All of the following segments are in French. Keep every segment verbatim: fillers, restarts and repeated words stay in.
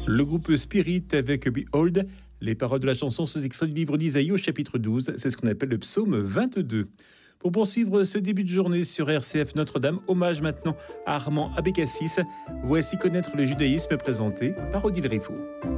Le groupe Spirit avec Behold. Les paroles de la chanson sont extraites du livre d'Isaïe au chapitre douze. C'est ce qu'on appelle le psaume vingt-deux. Pour poursuivre ce début de journée sur R C F Notre-Dame, hommage maintenant à Armand Abécassis. Voici connaître le judaïsme présenté par Odile Riffaut.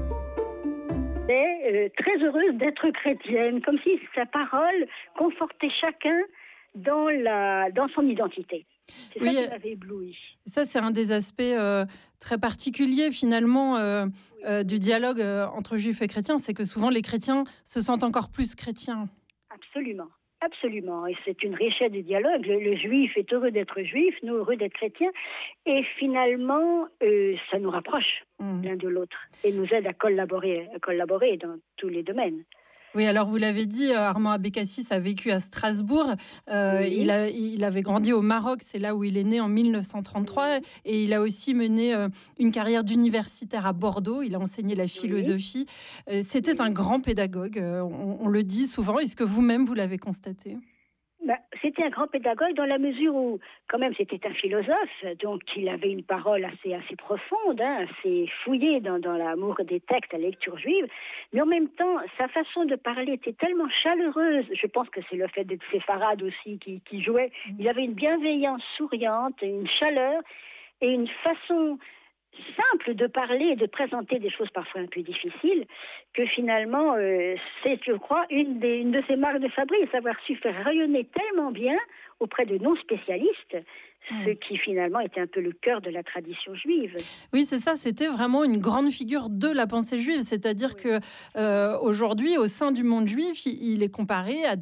Euh, très heureuse d'être chrétienne, comme si sa parole confortait chacun dans, la, dans son identité. C'est oui, ça qui m'avait ébloui. Ça, c'est un des aspects euh, très particuliers, finalement, euh, oui. euh, du dialogue euh, entre juifs et chrétiens. C'est que souvent, les chrétiens se sentent encore plus chrétiens. Absolument. Absolument, et c'est une richesse du dialogue. Le, le juif est heureux d'être juif, nous heureux d'être chrétiens, et finalement, euh, ça nous rapproche mmh. l'un de l'autre et nous aide à collaborer, à collaborer dans tous les domaines. Oui, alors vous l'avez dit, Armand Abécassis a vécu à Strasbourg. Euh, oui. il, a, il avait grandi au Maroc, c'est là où il est né en dix-neuf cent trente-trois. Oui. Et il a aussi mené euh, une carrière d'universitaire à Bordeaux. Il a enseigné la philosophie. Oui. Euh, c'était oui. un grand pédagogue, euh, on, on le dit souvent. Est-ce que vous-même, vous l'avez constaté ? Ben, c'était un grand pédagogue dans la mesure où, quand même, c'était un philosophe, donc il avait une parole assez, assez profonde, hein, assez fouillée dans, dans l'amour des textes, la lecture juive, mais en même temps, sa façon de parler était tellement chaleureuse, je pense que c'est le fait d'être séfarade aussi qui, qui jouait, il avait une bienveillance souriante, une chaleur et une façon simple de parler et de présenter des choses parfois un peu difficiles, que finalement, euh, c'est, je crois, une, des, une de ses marques de fabrique, savoir su faire rayonner tellement bien auprès de non-spécialistes, mmh. ce qui finalement était un peu le cœur de la tradition juive. Oui, c'est ça, c'était vraiment une grande figure de la pensée juive, c'est-à-dire oui. que euh, aujourd'hui, au sein du monde juif, il, il est comparé à